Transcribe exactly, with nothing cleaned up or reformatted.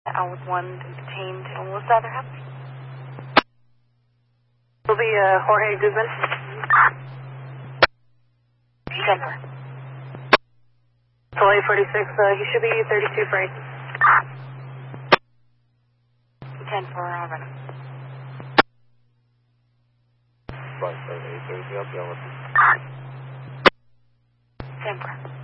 out with one detained. And what's the other house? Will be uh, Jorge Guzman. Denver. Toy forty-six, uh, he should be thirty-two for eight. ten for Havana. Right, thirty-eight, thirty-two, I'll be on with you. Denver.